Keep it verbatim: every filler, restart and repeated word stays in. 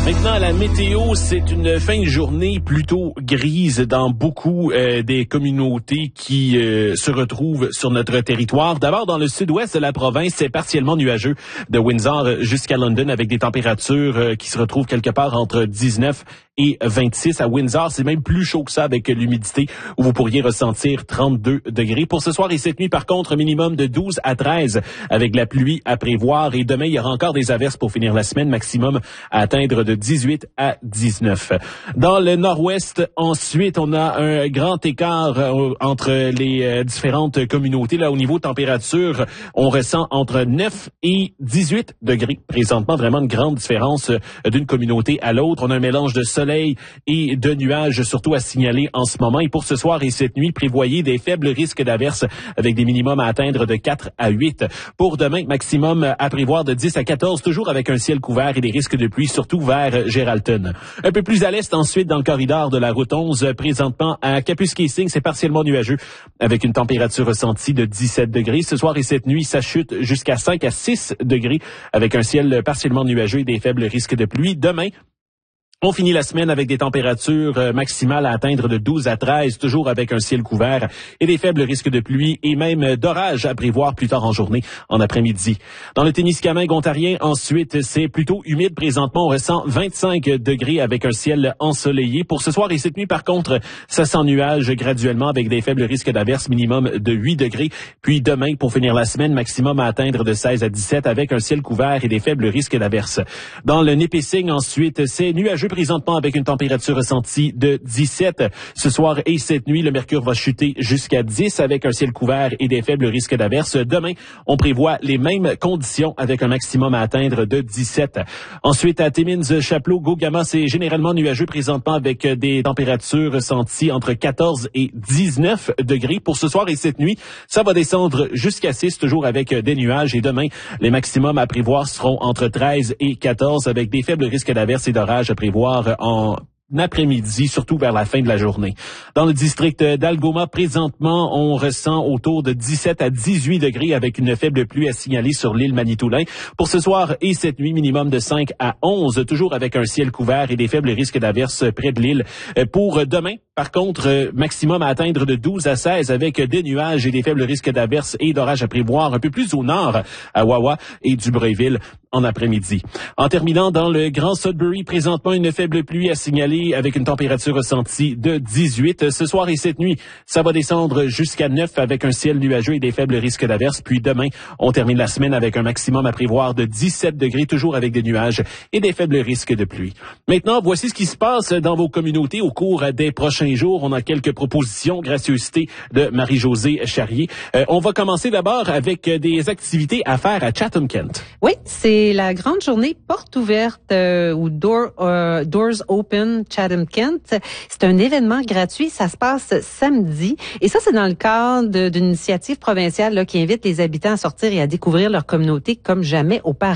Maintenant, la météo, c'est une fin de journée plutôt grise dans beaucoup euh, des communautés qui euh, se retrouvent sur notre territoire. D'abord, dans le sud-ouest de la province, c'est partiellement nuageux de Windsor jusqu'à London avec des températures euh, qui se retrouvent quelque part entre dix-neuf et vingt-six. À Windsor, c'est même plus chaud que ça avec l'humidité où vous pourriez ressentir trente-deux degrés. Pour ce soir et cette nuit, par contre, minimum de douze à treize avec la pluie à prévoir. Et demain, il y aura encore des averses pour finir la semaine, maximum à atteindre de dix-huit à dix-neuf. Dans le nord-ouest, ensuite, on a un grand écart euh, entre les euh, différentes communautés. Là, au niveau température, on ressent entre neuf et dix-huit degrés. Présentement, vraiment une grande différence euh, d'une communauté à l'autre. On a un mélange de soleil et de nuages, surtout à signaler en ce moment. Et pour ce soir et cette nuit, prévoyez des faibles risques d'averses avec des minimums à atteindre de quatre à huit. Pour demain, maximum à prévoir de dix à quatorze, toujours avec un ciel couvert et des risques de pluie, surtout vers Geraldton. Un peu plus à l'est, ensuite, dans le corridor de la route onze, présentement à Capus-Casing, c'est partiellement nuageux, avec une température ressentie de dix-sept degrés. Ce soir et cette nuit, ça chute jusqu'à cinq à six degrés, avec un ciel partiellement nuageux et des faibles risques de pluie. Demain, on finit la semaine avec des températures maximales à atteindre de douze à treize, toujours avec un ciel couvert et des faibles risques de pluie et même d'orage à prévoir plus tard en journée, en après-midi. Dans le Témiscamingue ontarien, ensuite, c'est plutôt humide. Présentement, on ressent vingt-cinq degrés avec un ciel ensoleillé. Pour ce soir et cette nuit, par contre, ça s'ennuage graduellement avec des faibles risques d'averses, minimum de huit degrés. Puis demain, pour finir la semaine, maximum à atteindre de seize à dix-sept avec un ciel couvert et des faibles risques d'averses. Dans le Nipissing, ensuite, c'est nuageux présentement avec une température ressentie de dix-sept. Ce soir et cette nuit, le mercure va chuter jusqu'à dix avec un ciel couvert et des faibles risques d'averses. Demain, on prévoit les mêmes conditions avec un maximum à atteindre de dix-sept. Ensuite, à Timmins, Chapleau, Gogama, c'est généralement nuageux présentement avec des températures ressenties entre quatorze et dix-neuf degrés. Pour ce soir et cette nuit, ça va descendre jusqu'à six, toujours avec des nuages. Et demain, les maximums à prévoir seront entre treize et quatorze avec des faibles risques d'averses et d'orages à prévoir en après-midi, surtout vers la fin de la journée. Dans le district d'Algoma, présentement, on ressent autour de dix-sept à dix-huit degrés avec une faible pluie à signaler sur l'île Manitoulin. Pour ce soir et cette nuit, minimum de cinq à onze, toujours avec un ciel couvert et des faibles risques d'averses près de l'île. Pour demain, par contre, maximum à atteindre de douze à seize avec des nuages et des faibles risques d'averses et d'orages à prévoir un peu plus au nord, à Wawa et du Breuilville en après-midi. En terminant, dans le Grand Sudbury, présentement, une faible pluie à signaler avec une température ressentie de dix-huit. Ce soir et cette nuit, ça va descendre jusqu'à neuf avec un ciel nuageux et des faibles risques d'averses. Puis demain, on termine la semaine avec un maximum à prévoir de dix-sept degrés, toujours avec des nuages et des faibles risques de pluie. Maintenant, voici ce qui se passe dans vos communautés au cours des prochains jours. On a quelques propositions, gracieuseté de Marie-Josée Charrier. Euh, on va commencer d'abord avec des activités à faire à Chatham-Kent. Oui, c'est la grande journée porte ouverte euh, ou door, euh, Doors Open Chatham-Kent. C'est un événement gratuit. Ça se passe samedi. Et ça, c'est dans le cadre d'une initiative provinciale là, qui invite les habitants à sortir et à découvrir leur communauté comme jamais auparavant.